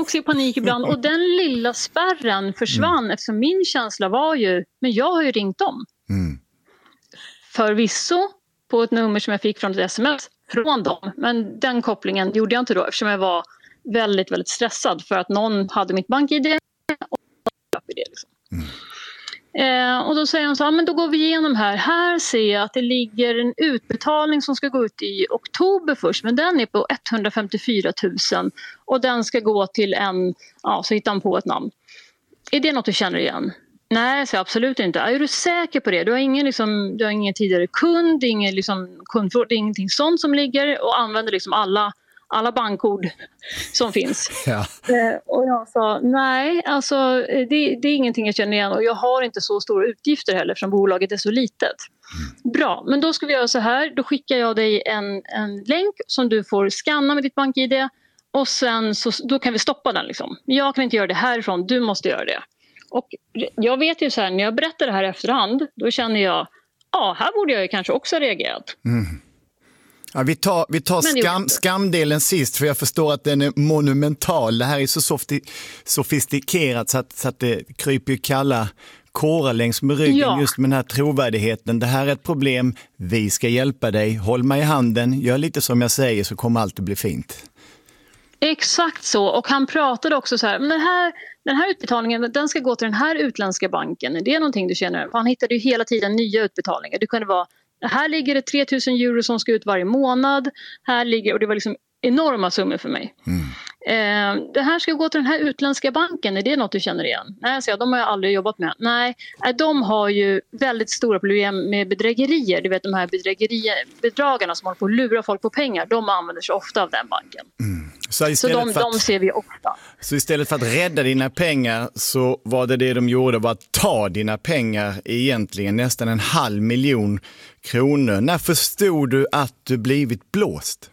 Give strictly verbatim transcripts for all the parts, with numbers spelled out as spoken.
också i panik ibland. Och den lilla spärren försvann mm. eftersom min känsla var ju, men jag har ju ringt dem. Mm. Förvisso på ett nummer som jag fick från ett sms från dem. Men den kopplingen gjorde jag inte då eftersom jag var väldigt, väldigt stressad för att någon hade mitt bank-I D och det liksom. Mm. Eh, och då säger han så här, men då går vi igenom här. Här ser jag att det ligger en utbetalning som ska gå ut i oktober först. Men den är på etthundrafemtiofyra tusen och den ska gå till en, ja så hittar han på ett namn. Är det något du känner igen? Nej, så absolut inte. Är du säker på det? Du har ingen, liksom, du har ingen tidigare kund, ingen liksom, kundfråga, det är ingenting sånt som ligger och använder liksom alla alla bankord som finns. Ja. Eh, och jag sa, nej, alltså det, det är ingenting jag känner igen och jag har inte så stora utgifter heller från bolaget är så litet. Mm. Bra, men då ska vi göra så här, då skickar jag dig en, en länk som du får scanna med ditt bank-I D och sen så, då kan vi stoppa den liksom. Jag kan inte göra det härifrån, du måste göra det. Och jag vet ju så här, när jag berättar det här i efterhand, då känner jag, ja, här borde jag ju kanske också ha reagerat. Mm. Ja, vi tar, vi tar skam, skamdelen sist för jag förstår att den är monumental. Det här är så softi, sofistikerat så att, så att det kryper kalla kårar längs med ryggen ja. Just med den här trovärdigheten. Det här är ett problem, vi ska hjälpa dig. Håll mig i handen, gör lite som jag säger så kommer allt att bli fint. Exakt så, och han pratade också så här, men den här, den här utbetalningen den ska gå till den här utländska banken. Det är någonting du känner, han hittade ju hela tiden nya utbetalningar. Det kunde vara här ligger det tre tusen euro som ska ut varje månad. Här ligger, och det var liksom enorma summor för mig. Mm. Eh, det här ska gå till den här utländska banken. Är det något du känner igen? Nej, så jag, de har jag aldrig jobbat med. Nej, de har ju väldigt stora problem med bedrägerier. Du vet de här bedrägeribedragarna som håller på att lura folk på pengar. De använder sig ofta av den banken. Mm. Så, så de, att, de ser vi ofta. Så istället för att rädda dina pengar så var det det de gjorde var att ta dina pengar egentligen nästan en halv miljon kronor. När förstod du att du blivit blåst?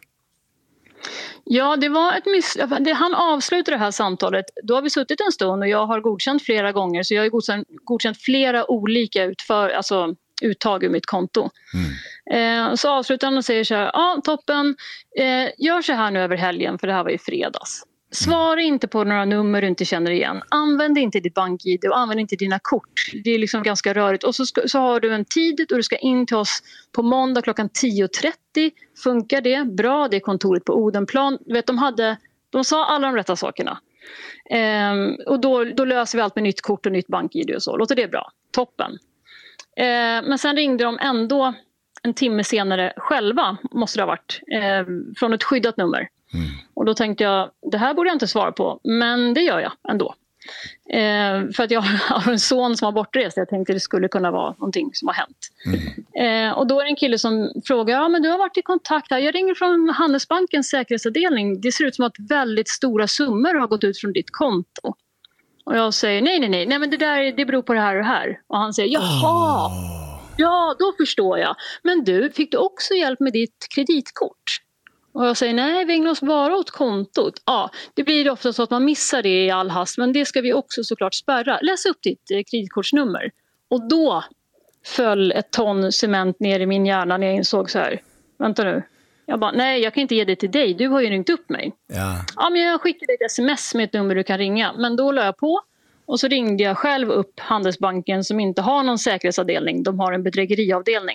Ja, det var ett miss... det, han avslutade det här samtalet. Då har vi suttit en stund och jag har godkänt flera gånger. Så jag har godkänt, godkänt flera olika utför, alltså, uttag ur mitt konto. Mm. Eh, så avslutar han och säger så här, ja toppen, eh, gör så här nu över helgen för det här var ju fredags. Svara inte på några nummer du inte känner igen. Använd inte ditt bank-I D och använd inte dina kort. Det är liksom ganska rörigt. Och så, ska, så har du en tid och du ska in till oss på måndag klockan tio trettio. Funkar det? Bra, det är kontoret på Odenplan. Du vet, de, hade, de sa alla de rätta sakerna. Ehm, och då, då löser vi allt med nytt kort och nytt bank-I D och så. Låter det bra? Toppen. Ehm, men sen ringde de ändå en timme senare själva, måste det ha varit, eh, från ett skyddat nummer. Mm. Och då tänkte jag, det här borde jag inte svara på, men det gör jag ändå. Eh, för att jag har en son som har bortrest, jag tänkte det skulle kunna vara någonting som har hänt. Mm. Eh, och då är det en kille som frågar, ja men du har varit i kontakt här, jag ringer från Handelsbankens säkerhetsavdelning, det ser ut som att väldigt stora summor har gått ut från ditt konto. Och jag säger, nej nej nej, nej men det där det beror på det här och det här. Och han säger, jaha, oh. ja då förstår jag. Men du, fick du också hjälp med ditt kreditkort? Och jag säger, nej vi ägnar oss bara åt kontot. Ja, det blir ofta så att man missar det i all hast, men det ska vi också såklart spärra. Läs upp ditt eh, kreditkortsnummer. Och då föll ett ton cement ner i min hjärna när jag insåg så här, vänta nu. Jag bara, nej jag kan inte ge det till dig, du har ju ringt upp mig. Ja, ja men jag skickade ett sms med ett nummer du kan ringa. Men då la jag på och så ringde jag själv upp Handelsbanken som inte har någon säkerhetsavdelning. De har en bedrägeriavdelning.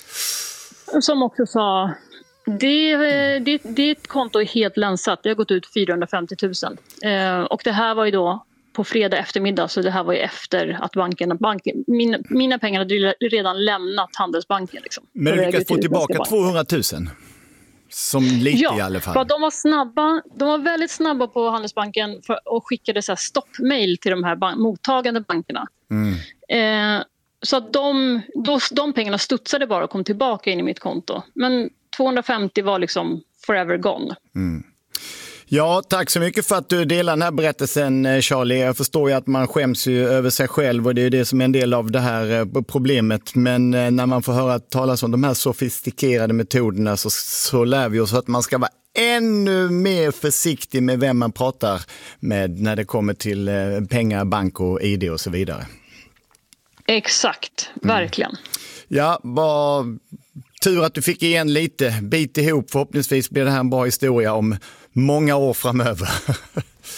Som också sa, det, det, ditt konto är helt länsat. Det har gått ut fyrahundrafemtio tusen. Eh, och det här var ju då på fredag eftermiddag, så det här var ju efter att banken, banken mina, mina pengar hade redan lämnat Handelsbanken. Liksom, men du lyckades få tillbaka tvåhundratusen? Som lite ja, i alla fall. Ja, de var snabba. De var väldigt snabba på Handelsbanken för, och skickade så här stoppmail till de här bank, mottagande bankerna. Mm. Eh, så att de, då, de pengarna studsade bara och kom tillbaka in i mitt konto. Men tvåhundrafemtio var liksom forever gone. Mm. Ja, tack så mycket för att du delar den här berättelsen, Charlie. Jag förstår ju att man skäms ju över sig själv och det är det som är en del av det här problemet. Men när man får höra talas om de här sofistikerade metoderna så, så lär vi oss att man ska vara ännu mer försiktig med vem man pratar med när det kommer till pengar, bank och I D och så vidare. Exakt, verkligen. Mm. Ja, vad tur att du fick igen lite, bit ihop. Förhoppningsvis blir det här en bra historia om många år framöver.